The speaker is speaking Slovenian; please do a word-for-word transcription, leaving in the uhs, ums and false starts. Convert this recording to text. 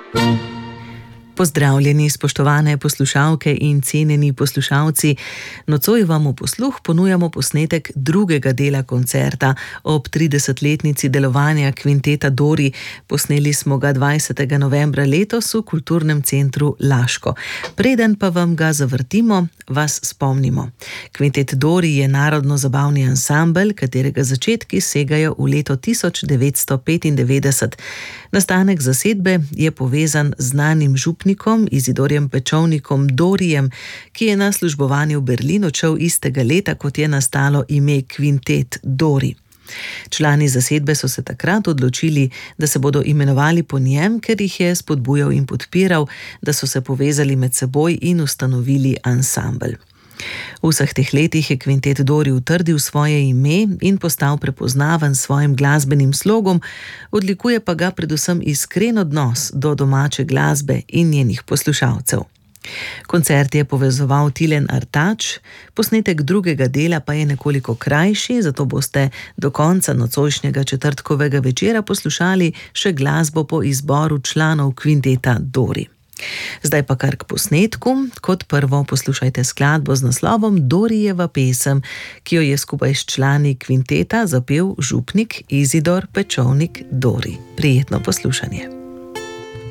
Pozdravljeni, spoštovane poslušalke in cenjeni poslušalci. Nocoj vam v posluh ponujamo posnetek drugega dela koncerta ob tridesetletnici delovanja kvinteta Dori. Posneli smo ga dvajsetega novembra letos v Kulturnem centru Laško. Preden pa vam ga zavrtimo, vas spomnimo. Kvintet Dori je narodno-zabavni ansambel, katerega začetki segajo v leto tisoč devetsto petindevetdeset. Nastanek zasedbe je povezan z znanim župnikom Izidorjem Pečovnikom Dorijem, ki je na službovanje v Berlin odšel istega leta, kot je nastalo ime Kvintet Dori. Člani zasedbe so se takrat odločili, da se bodo imenovali po njem, ker jih je spodbujal in podpiral, da so se povezali med seboj in ustanovili ansambel. V vseh teh letih je kvintet Dori utrdil svoje ime in postal prepoznaven s svojim glasbenim slogom, odlikuje pa ga predvsem iskren odnos do domače glasbe in njenih poslušalcev. Koncert je povezoval Tilen Artač, posnetek drugega dela pa je nekoliko krajši, zato boste do konca nocojšnjega četrtkovega večera poslušali še glasbo po izboru članov kvinteta Dori. Zdaj pa kar k posnetku. Kot prvo poslušajte skladbo z naslovom Dorijeva pesem, ki jo je skupaj s člani kvinteta zapel župnik Izidor Pečovnik Dori. Prijetno poslušanje.